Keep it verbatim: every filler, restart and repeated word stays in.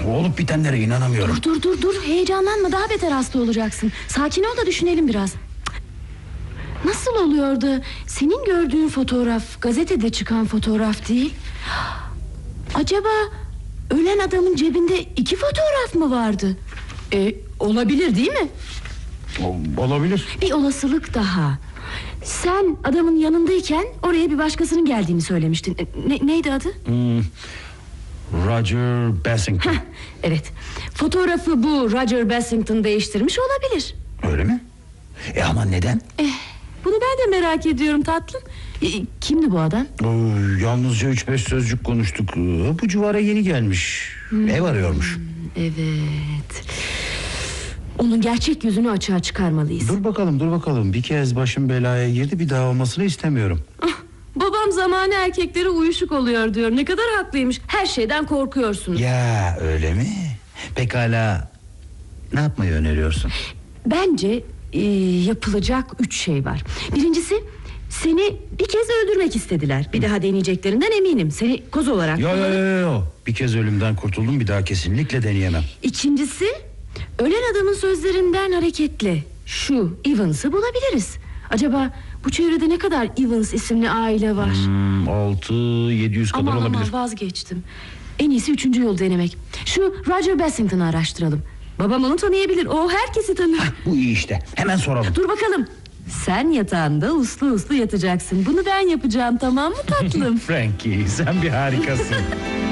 Olup bitenlere inanamıyorum. Dur dur dur dur heyecanlanma, daha beter hasta olacaksın. Sakin ol da düşünelim biraz. Nasıl oluyordu? Senin gördüğün fotoğraf gazetede çıkan fotoğraf değil. Acaba ölen adamın cebinde iki fotoğraf mı vardı? E, olabilir değil mi? O, olabilir. Bir olasılık daha. Sen adamın yanındayken oraya bir başkasının geldiğini söylemiştin. Ne, neydi adı? Hmm, Roger Bassington. Heh, evet. Fotoğrafı bu Roger Bassington değiştirmiş olabilir. Öyle mi? E ama neden? Eh, bunu ben de merak ediyorum tatlım. E, kimdi bu adam? Ee, yalnızca üç beş sözcük konuştuk. Ee, bu civara yeni gelmiş. hmm. Ev arıyormuş. Evet. Onun gerçek yüzünü açığa çıkarmalıyız. Dur bakalım dur bakalım. Bir kez başım belaya girdi, bir daha olmasını istemiyorum. Ah, babam zamanı erkekleri uyuşuk oluyor diyor. Ne kadar haklıymış. Her şeyden korkuyorsunuz. Ya öyle mi? Pekala, ne yapmayı öneriyorsun? Bence e, yapılacak üç şey var. Birincisi, seni bir kez öldürmek istediler. Bir daha deneyeceklerinden eminim. Seni koz olarak. Yo yo yo yo. Bir kez ölümden kurtuldum, bir daha kesinlikle deneyemem. İkincisi, ölen adamın sözlerinden hareketle şu Evans'ı bulabiliriz. Acaba bu çevrede ne kadar Evans isimli aile var? Hmm, altı yedi yüz kadar aman, olabilir. Aman vazgeçtim. En iyisi üçüncü yol denemek. Şu Roger Bassington'ı araştıralım. Babam onu tanıyabilir. O herkesi tanır. Hah, bu iyi işte. Hemen soralım. Dur bakalım. Sen yatağında uslu uslu yatacaksın. Bunu ben yapacağım, tamam mı tatlım? Frankie, sen bir harikasın.